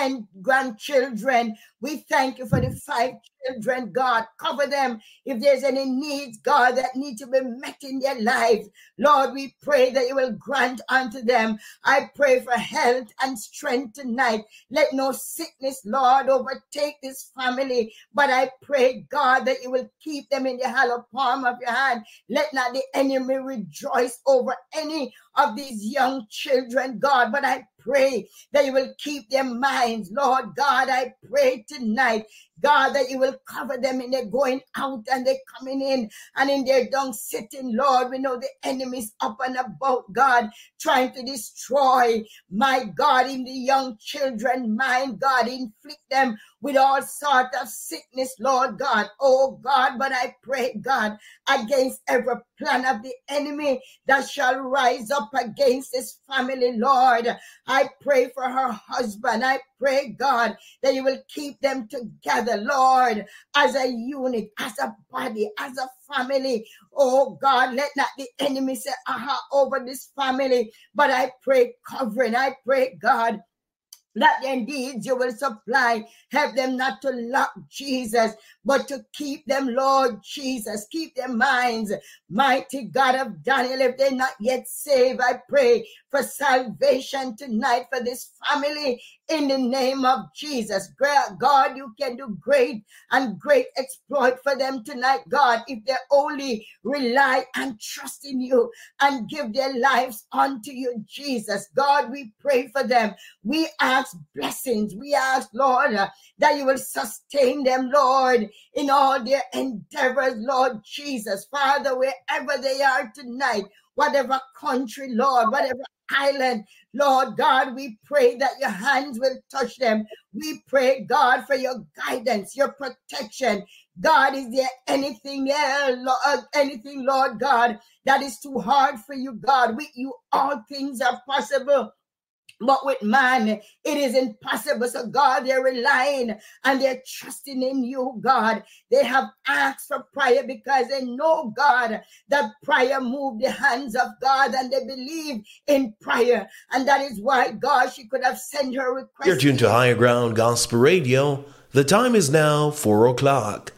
and grandchildren. We thank you for the 5 children, God. Cover them if there's any needs, God, that need to be met in their lives. Lord, we pray that you will grant unto them. I pray for health and strength tonight. Let no sickness, Lord, overtake this family. But I pray, God, that you will keep them in the hollow palm of your hand. Let not the enemy rejoice over any of these young children, God. But I pray that you will keep their minds, Lord God. I pray tonight, God, that you will cover them in their going out and their coming in and in their down sitting, Lord. We know the enemy's up and about, God, trying to destroy, my God, in the young children mind, God, inflict them with all sort of sickness, Lord God. Oh God, but I pray, God, against every plan of the enemy that shall rise up against this family, Lord. I pray for her husband. I pray, God, that you will keep them together, Lord, as a unit, as a body, as a family. Oh God, let not the enemy say, aha, over this family. But I pray covering. I pray, God, that their needs you will supply. Help them not to lack, Jesus, but to keep them, Lord Jesus. Keep their minds. Mighty God of Daniel, if they're not yet saved, I pray for salvation tonight for this family in the name of Jesus. God, you can do great and great exploit for them tonight, God, if they only rely and trust in you and give their lives unto you, Jesus. God, we pray for them. We ask blessings. We ask, Lord, that you will sustain them, Lord, in all their endeavors, Lord Jesus. Father, wherever they are tonight, whatever country, Lord, whatever island, Lord God, we pray that your hands will touch them. We pray, God, for your guidance, your protection. God, is there anything there, Lord, anything, Lord God, that is too hard for you, God? With you, all things are possible. But with man, it is impossible. So God, they're relying and they're trusting in you, God. They have asked for prayer because they know, God, that prayer moved the hands of God and they believe in prayer. And that is why, God, she could have sent her request. You're tuned to Higher Ground Gospel Radio. The time is now 4 o'clock.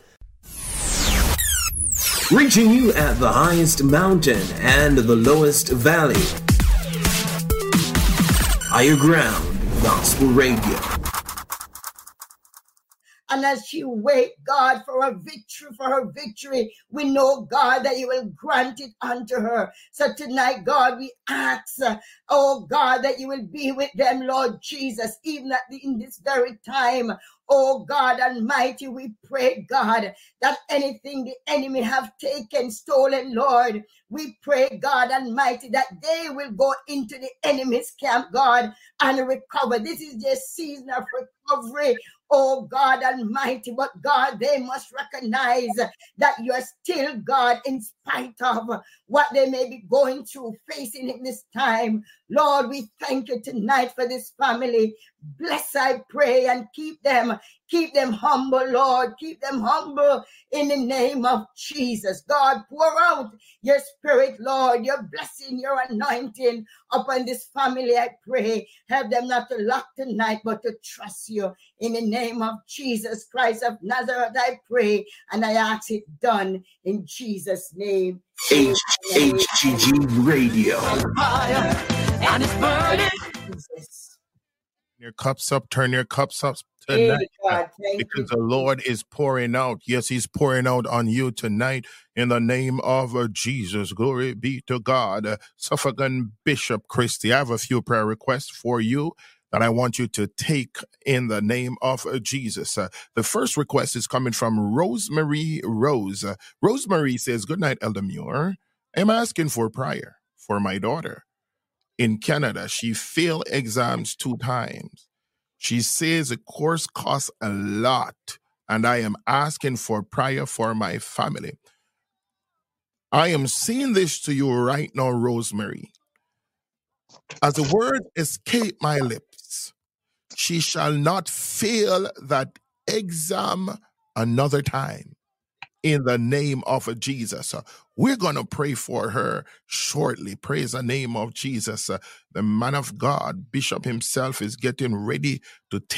Reaching you at the highest mountain and the lowest valley. Higher Ground Gospel Radio. And as she wait, God, for her victory, we know, God, that you will grant it unto her. So tonight, God, we ask, oh God, that you will be with them, Lord Jesus, even in this very time. Oh God Almighty, we pray, God, that anything the enemy have taken, stolen, Lord, we pray, God Almighty, that they will go into the enemy's camp, God, and recover. This is their season of recovery. Oh God Almighty, but God, they must recognize that you are still God in spite of what they may be going through, facing in this time. Lord, we thank you tonight for this family. Bless, I pray, and keep them humble, Lord. Keep them humble in the name of Jesus. God, pour out your spirit, Lord, your blessing, your anointing upon this family, I pray. Help them not to lack tonight, but to trust you. In the name of Jesus Christ of Nazareth, I pray, and I ask it done in Jesus' name. HGG Radio. And it's burning. Your cups up, turn your cups up tonight, God, because the Lord is pouring out. Yes, he's pouring out on you tonight in the name of Jesus. Glory be to God. Suffragan Bishop Christie, I have a few prayer requests for you that I want you to take in the name of Jesus. The first request is coming from Rosemary Rose. Rosemary says, good night, Elder Muir. I'm asking for prayer for my daughter. In Canada, she failed exams 2 times. She says the course costs a lot, and I am asking for prayer for my family. I am saying this to you right now, Rosemary. As the word escape my lips, she shall not fail that exam another time. In the name of Jesus. We're going to pray for her shortly. Praise the name of Jesus. The man of God, Bishop himself, is getting ready to take